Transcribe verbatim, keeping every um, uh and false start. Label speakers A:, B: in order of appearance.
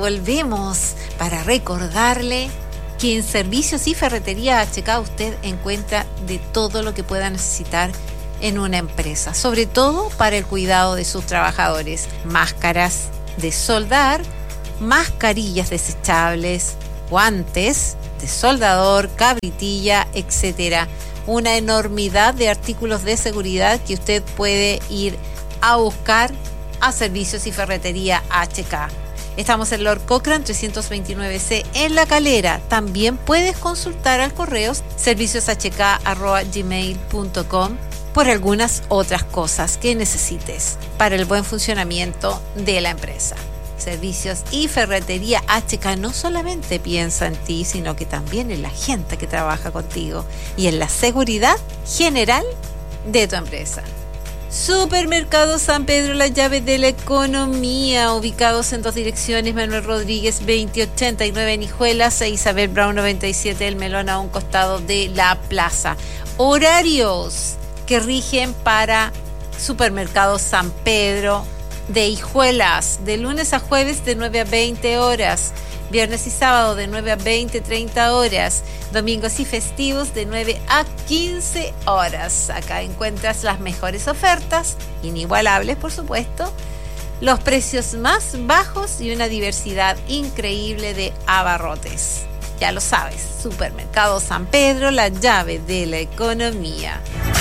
A: volvemos para recordarle que en Servicios y Ferretería H K usted encuentra de todo lo que pueda necesitar en una empresa, sobre todo para el cuidado de sus trabajadores. Máscaras de soldar, mascarillas desechables, guantes de soldador, cabritilla, etcétera. Una enormidad de artículos de seguridad que usted puede ir a buscar a Servicios y Ferretería H K. Estamos en Lord Cochrane trescientos veintinueve ce en La Calera. También puedes consultar al correo servicios h k arroba gmail punto com por algunas otras cosas que necesites para el buen funcionamiento de la empresa. Servicios y Ferretería H K no solamente piensa en ti, sino que también en la gente que trabaja contigo y en la seguridad general de tu empresa. Supermercado San Pedro, las llaves de la economía, ubicados en dos direcciones, Manuel Rodríguez veinte ochenta y nueve en Hijuelas e Isabel Brown noventa y siete El Melón, a un costado de la plaza. Horarios que rigen para Supermercado San Pedro de Hijuelas, de lunes a jueves de nueve a veinte horas, viernes y sábado de nueve a veinte, treinta horas, domingos y festivos de nueve a quince horas. Acá encuentras las mejores ofertas, inigualables por supuesto, los precios más bajos y una diversidad increíble de abarrotes. Ya lo sabes, Supermercado San Pedro, la llave de la economía.